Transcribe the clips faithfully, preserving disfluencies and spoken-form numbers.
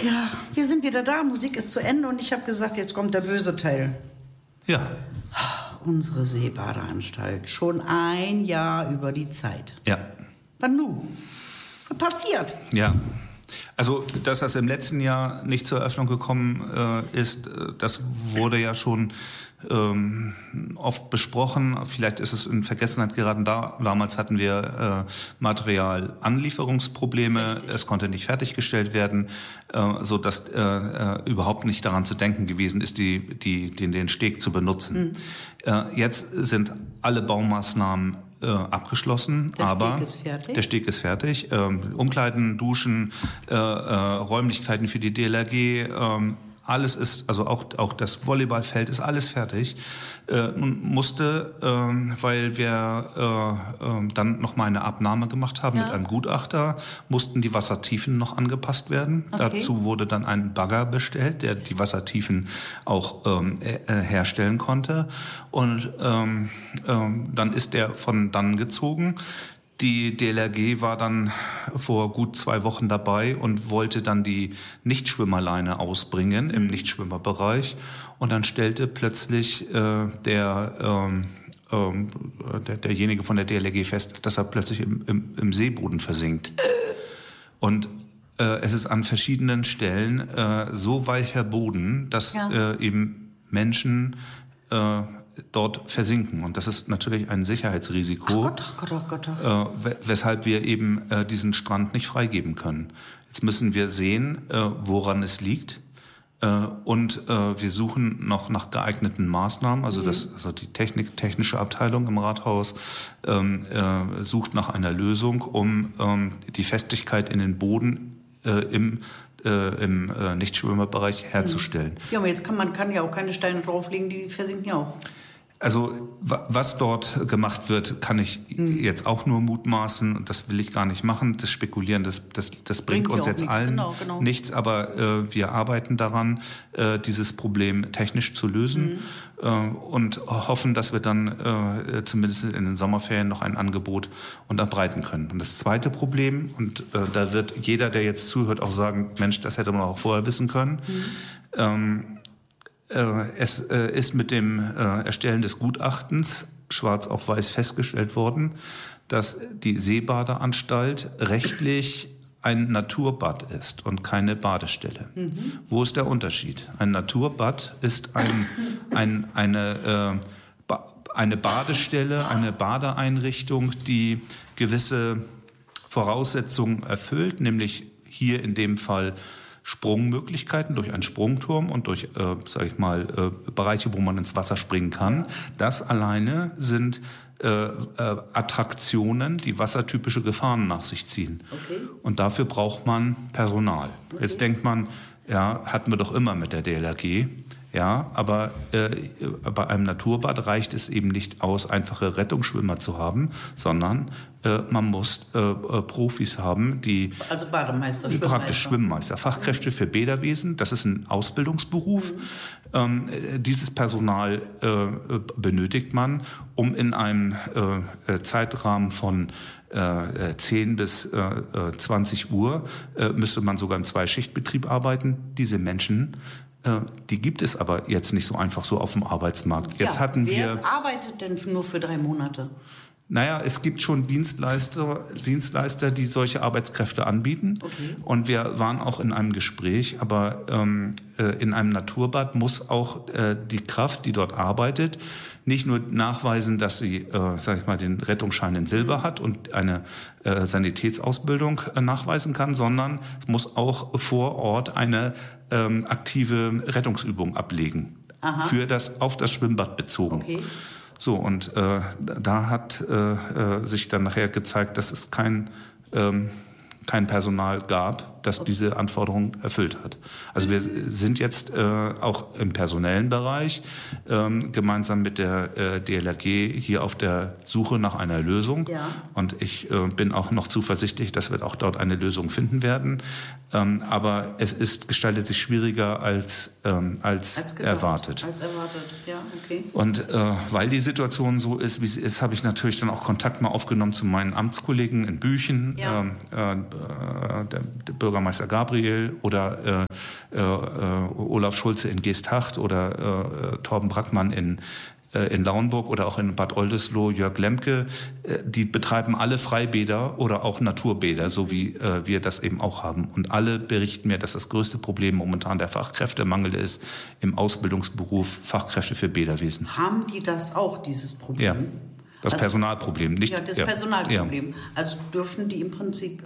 Ja, wir sind wieder da, Musik ist zu Ende und ich habe gesagt, jetzt kommt der böse Teil. Ja. Unsere Seebadeanstalt, schon ein Jahr über die Zeit. Ja. Wann nun? Was passiert? Ja. Also, dass das im letzten Jahr nicht zur Eröffnung gekommen äh, ist, das wurde ja schon ähm, oft besprochen. Vielleicht ist es in Vergessenheit geraten. Da, damals hatten wir äh, Materialanlieferungsprobleme. Richtig. Es konnte nicht fertiggestellt werden, äh, so dass äh, äh, überhaupt nicht daran zu denken gewesen ist, die, die, den, den Steg zu benutzen. Mhm. Äh, jetzt sind alle Baumaßnahmen Äh, abgeschlossen, der aber Steg ist fertig. der Steg ist fertig. Ähm, Umkleiden, Duschen, äh, äh, Räumlichkeiten für die D L R G, ähm, alles ist, also auch auch das Volleyballfeld ist alles fertig. Äh, nun musste, äh, weil wir äh, äh, dann noch mal eine Abnahme gemacht haben ja. mit einem Gutachter, mussten die Wassertiefen noch angepasst werden. Okay. Dazu wurde dann ein Bagger bestellt, der die Wassertiefen auch ähm, äh, herstellen konnte. Und ähm, ähm, dann ist der von dann gezogen. Die D L R G war dann vor gut zwei Wochen dabei und wollte dann die Nichtschwimmerleine ausbringen im Nichtschwimmerbereich. Und dann stellte plötzlich äh, der, ähm, ähm, der derjenige von der D L R G fest, dass er plötzlich im, im, im Seeboden versinkt. Und äh, es ist an verschiedenen Stellen äh, so weicher Boden, dass ja. äh, eben Menschen äh, dort versinken. Und das ist natürlich ein Sicherheitsrisiko, ach Gott, ach Gott, ach Gott, ach Gott. Äh, weshalb wir eben äh, diesen Strand nicht freigeben können. Jetzt müssen wir sehen, äh, woran es liegt. Äh, und äh, wir suchen noch nach geeigneten Maßnahmen. Also, mhm. das, also die Technik, technische Abteilung im Rathaus ähm, äh, sucht nach einer Lösung, um ähm, die Festigkeit in den Boden äh, im Äh, im äh, Nichtschwimmerbereich herzustellen. Ja, aber jetzt kann man kann ja auch keine Steine drauflegen, die versinken ja auch. Also was dort gemacht wird, kann ich mhm. jetzt auch nur mutmaßen und das will ich gar nicht machen. Das Spekulieren, das, das, das bringt, bringt uns jetzt nichts. allen genau, genau. nichts, aber äh, wir arbeiten daran, äh, dieses Problem technisch zu lösen mhm. äh, und hoffen, dass wir dann äh, zumindest in den Sommerferien noch ein Angebot unterbreiten können. Und das zweite Problem, und äh, da wird jeder, der jetzt zuhört, auch sagen, Mensch, das hätte man auch vorher wissen können, mhm. ähm, Es ist mit dem Erstellen des Gutachtens schwarz auf weiß festgestellt worden, dass die Seebadeanstalt rechtlich ein Naturbad ist und keine Badestelle. Mhm. Wo ist der Unterschied? Ein Naturbad ist ein, ein, eine, äh, eine Badestelle, eine Badeeinrichtung, die gewisse Voraussetzungen erfüllt, nämlich hier in dem Fall Sprungmöglichkeiten durch einen Sprungturm und durch, äh, sage ich mal, äh, Bereiche, wo man ins Wasser springen kann. Das alleine sind äh, äh, Attraktionen, die wassertypische Gefahren nach sich ziehen. Okay. Und dafür braucht man Personal. Okay. Jetzt denkt man, ja, hatten wir doch immer mit der D L R G. Ja, aber äh, bei einem Naturbad reicht es eben nicht aus, einfache Rettungsschwimmer zu haben, sondern äh, man muss äh, äh, Profis haben, die also Bademeister, praktisch Schwimmmeister. Schwimmmeister, Fachkräfte für Bäderwesen. Das ist ein Ausbildungsberuf. Mhm. Ähm, dieses Personal äh, benötigt man, um in einem äh, Zeitrahmen von äh, zehn bis äh, zwanzig Uhr äh, müsste man sogar im Zweischichtbetrieb arbeiten. Diese Menschen Die gibt es aber jetzt nicht so einfach so auf dem Arbeitsmarkt. Jetzt ja, hatten wer wir, arbeitet denn nur für drei Monate? Naja, es gibt schon Dienstleister, Dienstleister, die solche Arbeitskräfte anbieten. Okay. Und wir waren auch in einem Gespräch, aber ähm, äh, in einem Naturbad muss auch äh, die Kraft, die dort arbeitet, nicht nur nachweisen, dass sie, äh, sag ich mal, den Rettungsschein in Silber mhm. hat und eine äh, Sanitätsausbildung äh, nachweisen kann, sondern es muss auch vor Ort eine ähm, aktive Rettungsübung ablegen. Aha. Für das, auf das Schwimmbad bezogen. Okay. So, und äh, da hat äh, äh, sich dann nachher gezeigt, dass es kein, ähm, kein Personal gab, das diese Anforderungen erfüllt hat. Also wir sind jetzt äh, auch im personellen Bereich ähm, gemeinsam mit der äh, D L R G hier auf der Suche nach einer Lösung. Ja. Und ich äh, bin auch noch zuversichtlich, dass wir auch dort eine Lösung finden werden. Ähm, aber es ist, gestaltet sich schwieriger als, ähm, als, als erwartet. Als erwartet, ja, okay. Und äh, weil die Situation so ist, wie sie ist, habe ich natürlich dann auch Kontakt mal aufgenommen zu meinen Amtskollegen in Büchen. Ja. Ähm, äh, der, der Bürgermeister Gabriel oder äh, äh, Olaf Schulze in Geesthacht oder äh, Torben Brackmann in in Lauenburg oder auch in Bad Oldesloe, Jörg Lemke, die betreiben alle Freibäder oder auch Naturbäder, so wie wir das eben auch haben. Und alle berichten mir, dass das größte Problem momentan der Fachkräftemangel ist im Ausbildungsberuf Fachkräfte für Bäderwesen. Haben die das auch, dieses Problem? Ja, das also, Personalproblem. Nicht, ja, das ja, Personalproblem. Ja. Also dürfen die im Prinzip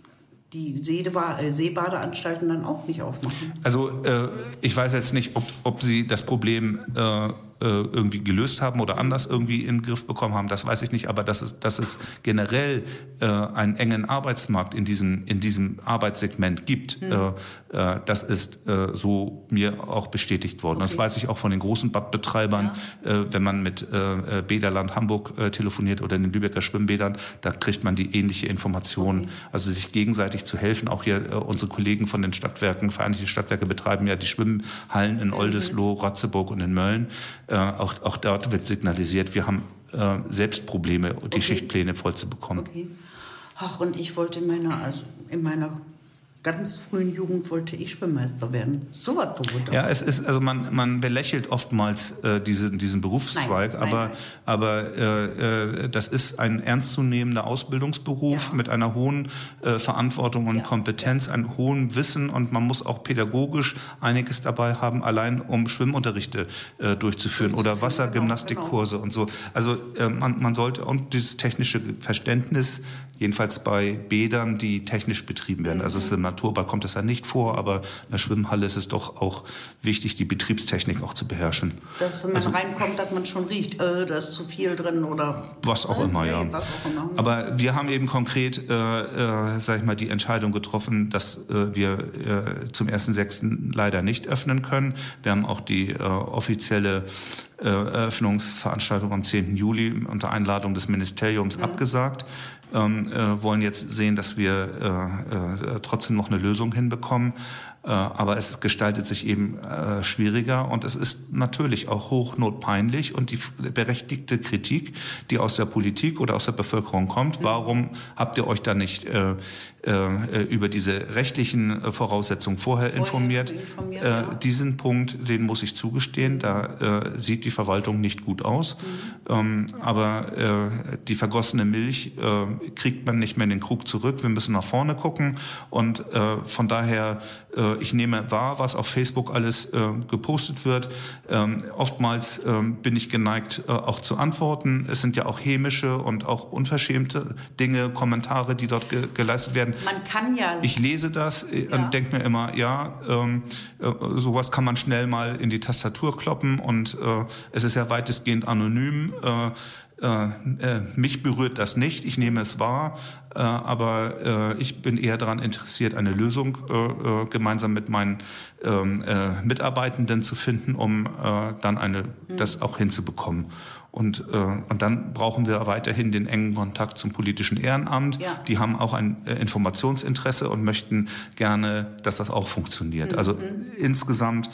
die Seebadeanstalten dann auch nicht aufmachen? Also äh, ich weiß jetzt nicht, ob, ob sie das Problem äh, irgendwie gelöst haben oder anders irgendwie in den Griff bekommen haben, das weiß ich nicht, aber dass es, dass es generell äh, einen engen Arbeitsmarkt in diesem, in diesem Arbeitssegment gibt, mhm. äh, das ist äh, so mir auch bestätigt worden. Okay. Das weiß ich auch von den großen Badbetreibern, ja. äh, wenn man mit äh, Bäderland Hamburg äh, telefoniert oder in den Lübecker Schwimmbädern, da kriegt man die ähnliche Information, okay. also sich gegenseitig zu helfen. Auch hier äh, unsere Kollegen von den Stadtwerken, Vereinigte Stadtwerke betreiben ja die Schwimmhallen in Oldesloe, mhm. Ratzeburg und in Mölln. Äh, auch, auch dort wird signalisiert, wir haben äh, selbst Probleme, die okay. Schichtpläne voll zu bekommen. Okay. Ach, und ich wollte in meiner, also in meiner ganz frühen Jugend wollte ich Schwimmmeister werden. So was bewundert. Ja, es ist, also man, man belächelt oftmals äh, diesen, diesen Berufszweig, nein, aber, nein, nein. aber äh, äh, das ist ein ernstzunehmender Ausbildungsberuf ja. mit einer hohen äh, Verantwortung und ja. Kompetenz, ja. einem hohen Wissen, und man muss auch pädagogisch einiges dabei haben, allein um Schwimmunterrichte äh, durchzuführen oder Wassergymnastikkurse genau, genau. und so. Also äh, man, man sollte und dieses technische Verständnis, jedenfalls bei Bädern, die technisch betrieben werden. Also es ist im Naturbad kommt das ja nicht vor, aber in der Schwimmhalle ist es doch auch wichtig, die Betriebstechnik auch zu beherrschen. Dass wenn man also, reinkommt, dass man schon riecht, äh, da ist zu viel drin oder was auch äh, immer, nee, ja. Was auch immer. Aber wir haben eben konkret, äh, äh, sag ich mal, die Entscheidung getroffen, dass äh, wir äh, zum ersten sechsten leider nicht öffnen können. Wir haben auch die äh, offizielle äh, Eröffnungsveranstaltung am zehnten Juli unter Einladung des Ministeriums mhm. abgesagt. Ähm, äh, wollen jetzt sehen, dass wir äh, äh, trotzdem noch eine Lösung hinbekommen. Äh, aber es gestaltet sich eben äh, schwieriger, und es ist natürlich auch hochnotpeinlich und die berechtigte Kritik, die aus der Politik oder aus der Bevölkerung kommt. Warum habt ihr euch da nicht äh, äh, über diese rechtlichen Voraussetzungen vorher, vorher informiert? informiert äh, ja. Diesen Punkt, den muss ich zugestehen, mhm. da äh, sieht die Verwaltung nicht gut aus. Mhm. Ähm, aber äh, die vergossene Milch äh, kriegt man nicht mehr in den Krug zurück. Wir müssen nach vorne gucken, und äh, von daher äh, ich nehme wahr, was auf Facebook alles äh, gepostet wird. Ähm, oftmals äh, bin ich geneigt, äh, auch zu antworten. Es sind ja auch hämische und auch unverschämte Dinge, Kommentare, die dort ge- geleistet werden. Man kann ja... Ich lese das äh, ja. und denke mir immer, ja, ähm, äh, sowas kann man schnell mal in die Tastatur kloppen, und äh, es ist ja weitestgehend anonym. Äh, Äh, äh, mich berührt das nicht, ich nehme es wahr, äh, aber äh, ich bin eher daran interessiert, eine Lösung äh, äh, gemeinsam mit meinen ähm, äh, Mitarbeitenden zu finden, um äh, dann eine, mhm. das auch hinzubekommen. Und, äh, und dann brauchen wir weiterhin den engen Kontakt zum politischen Ehrenamt. Ja. Die haben auch ein äh, Informationsinteresse und möchten gerne, dass das auch funktioniert. Mhm. Also insgesamt,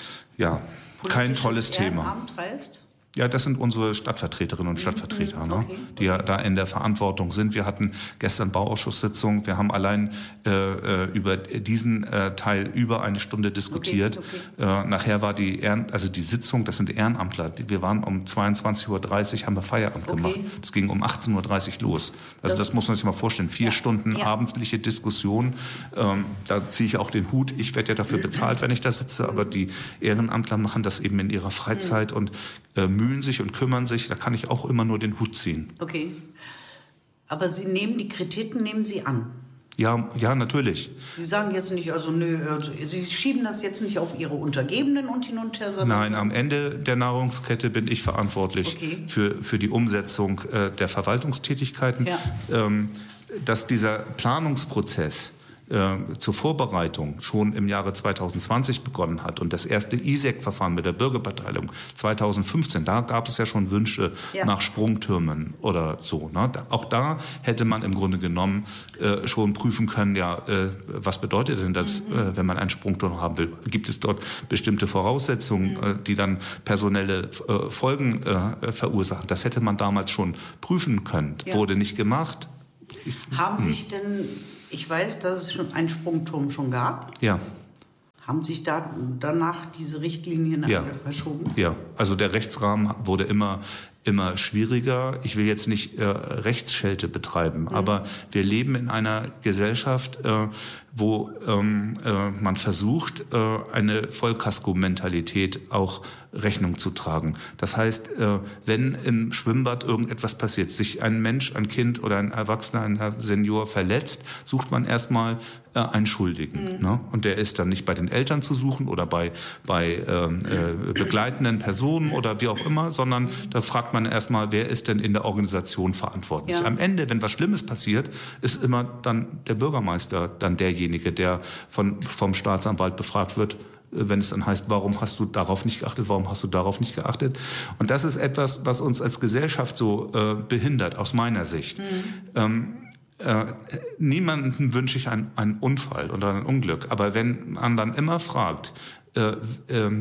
ja, kein tolles Thema. Ehrenamt heißt? Ja, das sind unsere Stadtvertreterinnen und Stadtvertreter, okay. ne, die ja da in der Verantwortung sind. Wir hatten gestern Bauausschusssitzung. Wir haben allein äh, über diesen äh, Teil über eine Stunde diskutiert. Okay, okay. Äh, nachher war die Ehren, also die Sitzung, das sind Ehrenamtler. Wir waren um zweiundzwanzig Uhr dreißig, haben wir Feierabend okay. gemacht. Das ging um achtzehn Uhr dreißig los. Also das, das muss man sich mal vorstellen. Vier ja. Stunden ja. abendsliche Diskussion. Ähm, da ziehe ich auch den Hut. Ich werde ja dafür bezahlt, wenn ich da sitze. Aber die Ehrenamtler machen das eben in ihrer Freizeit und äh, mühen sich und kümmern sich, da kann ich auch immer nur den Hut ziehen. Okay. Aber Sie nehmen die Kritiken, nehmen Sie an? Ja, ja, natürlich. Sie sagen jetzt nicht, also nö, also Sie schieben das jetzt nicht auf Ihre Untergebenen und hin und her, sondern... Nein, am Ende der Nahrungskette bin ich verantwortlich okay. für, für die Umsetzung äh, der Verwaltungstätigkeiten. Ja. Ähm, dass dieser Planungsprozess zur Vorbereitung schon im Jahre zweitausendzwanzig begonnen hat und das erste I S E C-Verfahren mit der Bürgerbeteiligung zweitausendfünfzehn, da gab es ja schon Wünsche ja. nach Sprungtürmen oder so. Ne? Auch da hätte man im Grunde genommen äh, schon prüfen können, ja, äh, was bedeutet denn das, mhm. äh, wenn man einen Sprungturm haben will? Gibt es dort bestimmte Voraussetzungen, mhm. äh, die dann personelle äh, Folgen äh, verursachen? Das hätte man damals schon prüfen können. Ja. Wurde nicht gemacht. Ich, Haben sich denn Ich weiß, dass es schon einen Sprungturm schon gab. Ja. Haben sich da danach diese Richtlinien ja. verschoben? Ja, also der Rechtsrahmen wurde immer, immer schwieriger. Ich will jetzt nicht äh, Rechtsschelte betreiben, mhm. aber wir leben in einer Gesellschaft, äh, wo ähm, äh, man versucht, äh, eine Vollkasko-Mentalität auch Rechnung zu tragen. Das heißt, äh, wenn im Schwimmbad irgendetwas passiert, sich ein Mensch, ein Kind oder ein Erwachsener, ein Senior verletzt, sucht man erstmal äh, einen Schuldigen. Mhm. Ne? Und der ist dann nicht bei den Eltern zu suchen oder bei, bei ähm, äh, begleitenden Personen oder wie auch immer, sondern mhm. da fragt man erstmal, wer ist denn in der Organisation verantwortlich. Ja. Am Ende, wenn was Schlimmes passiert, ist immer dann der Bürgermeister dann derjenige, der von, vom Staatsanwalt befragt wird, wenn es dann heißt, warum hast du darauf nicht geachtet, warum hast du darauf nicht geachtet? Und das ist etwas, was uns als Gesellschaft so äh, behindert, aus meiner Sicht. Mhm. Ähm, äh, niemandem wünsche ich einen, einen Unfall oder ein Unglück, aber wenn man dann immer fragt, äh, äh,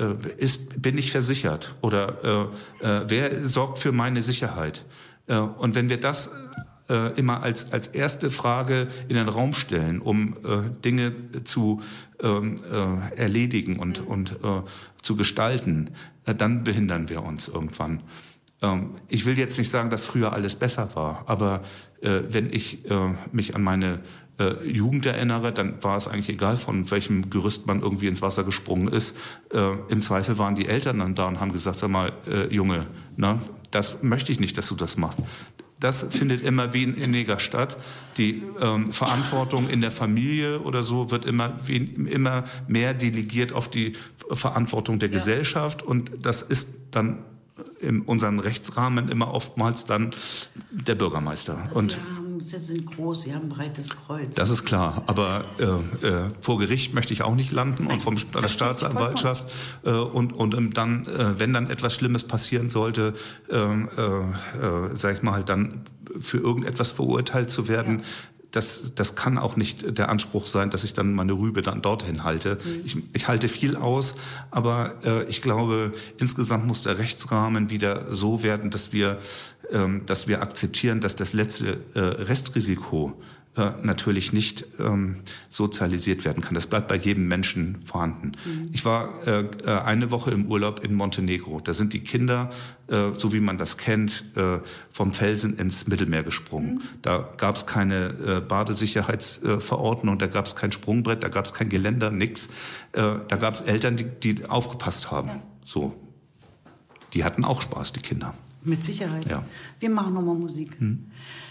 ist, bin ich versichert oder äh, äh, wer sorgt für meine Sicherheit? Äh, und wenn wir das äh, immer als, als erste Frage in den Raum stellen, um äh, Dinge zu ähm, äh, erledigen und, und äh, zu gestalten, äh, dann behindern wir uns irgendwann. Ähm, ich will jetzt nicht sagen, dass früher alles besser war, aber äh, wenn ich äh, mich an meine äh, Jugend erinnere, dann war es eigentlich egal, von welchem Gerüst man irgendwie ins Wasser gesprungen ist. Äh, Im Zweifel waren die Eltern dann da und haben gesagt, sag mal, äh, Junge, na, das möchte ich nicht, dass du das machst. Das findet immer weniger statt. Die ähm, Verantwortung in der Familie oder so wird immer, immer mehr delegiert auf die Verantwortung der ja. Gesellschaft. Und das ist dann in unseren Rechtsrahmen immer oftmals dann der Bürgermeister. Also und Sie, haben, Sie sind groß, Sie haben ein breites Kreuz. Das ist klar, aber äh, äh, vor Gericht möchte ich auch nicht landen. Nein, und vom der Staatsanwaltschaft äh, und und dann, äh, wenn dann etwas Schlimmes passieren sollte, äh, äh, sag ich mal, dann für irgendetwas verurteilt zu werden. Ja. Das, das kann auch nicht der Anspruch sein, dass ich dann meine Rübe dann dorthin halte. Mhm. Ich, ich halte viel aus, aber äh, ich glaube, insgesamt muss der Rechtsrahmen wieder so werden, dass wir, ähm, dass wir akzeptieren, dass das letzte äh, Restrisiko äh, natürlich nicht ähm, sozialisiert werden kann. Das bleibt bei jedem Menschen vorhanden. Mhm. Ich war äh, eine Woche im Urlaub in Montenegro. Da sind die Kinder, äh, so wie man das kennt, äh, vom Felsen ins Mittelmeer gesprungen. Mhm. Da gab es keine äh, Badesicherheitsverordnung, da gab es kein Sprungbrett, da gab es kein Geländer, nix. Äh, da gab es Eltern, die, die aufgepasst haben. Ja. So, die hatten auch Spaß, die Kinder. Mit Sicherheit. Ja. Wir machen nochmal Musik. Mhm.